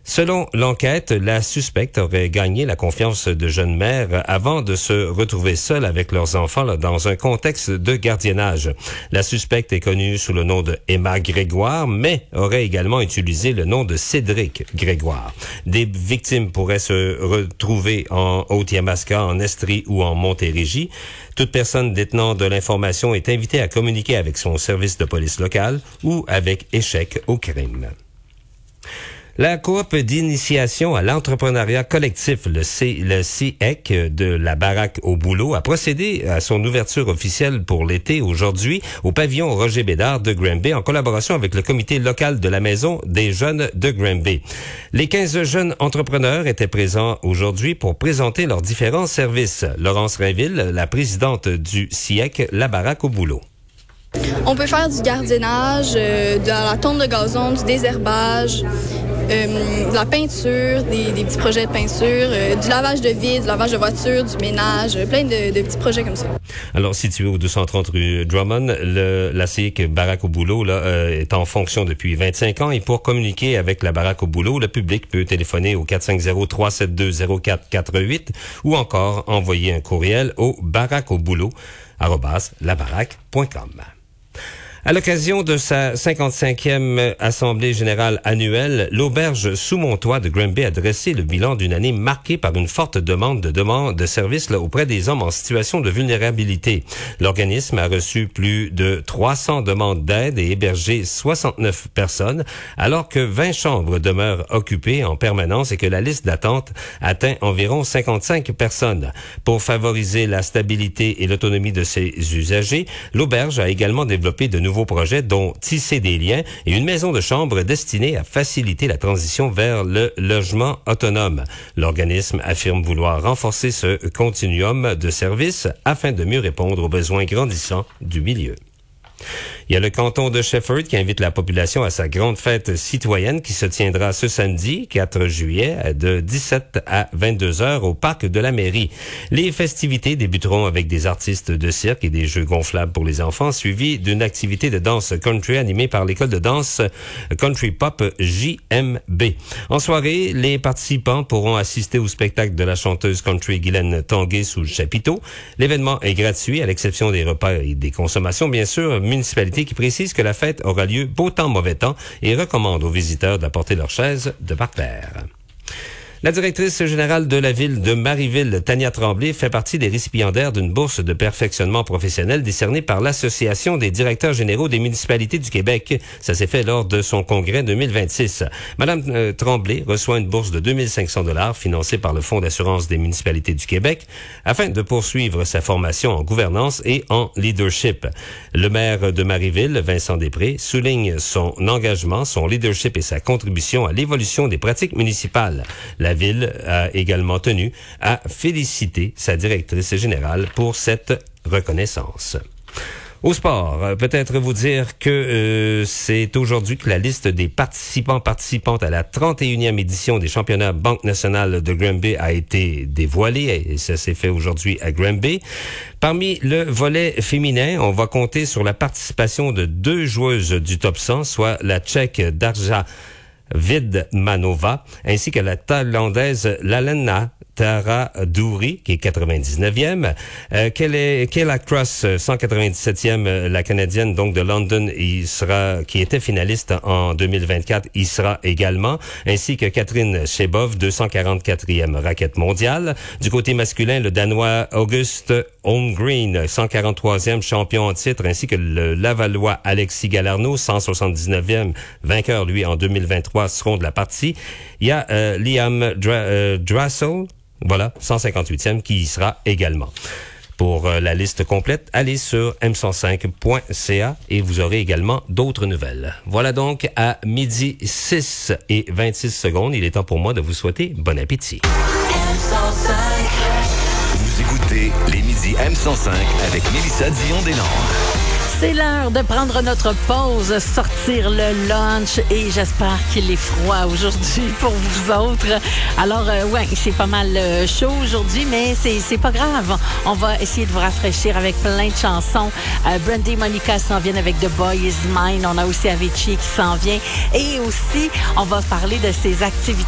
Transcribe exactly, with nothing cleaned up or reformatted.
Selon l'enquête, la suspecte aurait gagné la confiance de jeunes mères avant de se retrouver seule avec leurs enfants là, dans un contexte de gardiennage. La suspecte est connue sous le nom de Emma Grégoire, mais aurait également utilisé le nom de Cédric Grégoire. Des victimes pourraient se retrouver en Haute-Yamaska, en Estrie ou en Montérégie. Toute personne détenant de l'information est invitée à communiquer avec son service de police local ou avec échec au crime. La coop d'initiation à l'entrepreneuriat collectif, le, C, le C E C de la Baraque au boulot, a procédé à son ouverture officielle pour l'été aujourd'hui au pavillon Roger Bédard de Granby en collaboration avec le comité local de la Maison des jeunes de Granby. Les quinze jeunes entrepreneurs étaient présents aujourd'hui pour présenter leurs différents services. Laurence Rainville, la présidente du C E C, la Baraque au boulot. On peut faire du gardiennage, euh, de la tonte de gazon, du désherbage, euh, de la peinture, des, des petits projets de peinture, euh, du lavage de vides, du lavage de voitures, du ménage, euh, plein de, de petits projets comme ça. Alors, situé au deux cent trente rue Drummond, le, la C I C Baraque au boulot là, euh, est en fonction depuis vingt-cinq ans et pour communiquer avec la Baraque au boulot, le public peut téléphoner au quatre cinq zéro, trois sept deux, zéro quatre quatre huit ou encore envoyer un courriel au baraque au boulot arobase labaraque point com. À l'occasion de sa cinquante-cinquième Assemblée générale annuelle, l'auberge Sous mon toit de Granby a dressé le bilan d'une année marquée par une forte demande de demande de services là, auprès des hommes en situation de vulnérabilité. L'organisme a reçu plus de trois cents demandes d'aide et hébergé soixante-neuf personnes, alors que vingt chambres demeurent occupées en permanence et que la liste d'attente atteint environ cinquante-cinq personnes. Pour favoriser la stabilité et l'autonomie de ses usagers, l'auberge a également développé de nouveaux nouveaux projets dont Tisser des liens et une maison de chambre destinée à faciliter la transition vers le logement autonome. L'organisme affirme vouloir renforcer ce continuum de services afin de mieux répondre aux besoins grandissants du milieu. Il y a le canton de Shefford qui invite la population à sa grande fête citoyenne qui se tiendra ce samedi, quatre juillet, de dix-sept à vingt-deux heures au parc de la mairie. Les festivités débuteront avec des artistes de cirque et des jeux gonflables pour les enfants, suivis d'une activité de danse country animée par l'école de danse Country Pop J M B. En soirée, les participants pourront assister au spectacle de la chanteuse country Guylaine Tanguay sous le chapiteau. L'événement est gratuit à l'exception des repas et des consommations, bien sûr. Municipalité qui précise que la fête aura lieu beau temps, mauvais temps et recommande aux visiteurs d'apporter leurs chaises de parterre. La directrice générale de la ville de Marieville, Tania Tremblay, fait partie des récipiendaires d'une bourse de perfectionnement professionnel décernée par l'Association des directeurs généraux des municipalités du Québec. Ça s'est fait lors de son congrès deux mille vingt-six. Madame euh, Tremblay reçoit une bourse de deux mille cinq cents dollars financée par le Fonds d'assurance des municipalités du Québec afin de poursuivre sa formation en gouvernance et en leadership. Le maire de Marieville, Vincent Després, souligne son engagement, son leadership et sa contribution à l'évolution des pratiques municipales. La La ville a également tenu à féliciter sa directrice générale pour cette reconnaissance. Au sport, peut-être vous dire que euh, c'est aujourd'hui que la liste des participants participantes à la trente et unième édition des championnats Banque nationale de Granby a été dévoilée et ça s'est fait aujourd'hui à Granby. Parmi le volet féminin, on va compter sur la participation de deux joueuses du top cent, soit la Tchèque Darja Vidmanova, ainsi que la Thaïlandaise Lalena Taradouri, qui est quatre-vingt-dix-neuvième. Euh, Kayla Cross, cent quatre-vingt-dix-septième, la Canadienne donc de London, il sera, qui était finaliste en deux mille vingt-quatre, il sera également, ainsi que Catherine Shebov, deux cent quarante-quatrième raquette mondiale. Du côté masculin, le Danois Auguste Holmgreen, cent quarante-troisième champion en titre, ainsi que le Lavallois Alexis Galarneau, cent soixante-dix-neuvième vainqueur, lui, en deux mille vingt-trois, seront de la partie. Il y a euh, Liam Dra- euh, Drassel, voilà, cent cinquante-huitième, qui y sera également. Pour euh, la liste complète, allez sur m cent cinq point c a et vous aurez également d'autres nouvelles. Voilà donc à midi six et vingt-six secondes. Il est temps pour moi de vous souhaiter bon appétit. M cent cinq. Vous écoutez les midis M cent cinq avec Mélissa Dion-Deslandes. C'est l'heure de prendre notre pause, sortir le lunch et j'espère qu'il est froid aujourd'hui pour vous autres. Alors, euh, ouais, c'est pas mal euh, chaud aujourd'hui, mais c'est, c'est pas grave. On va essayer de vous rafraîchir avec plein de chansons. Euh, Brandy Monica s'en vient avec The Boy Is Mine. On a aussi Avicii qui s'en vient. Et aussi, on va parler de ses activités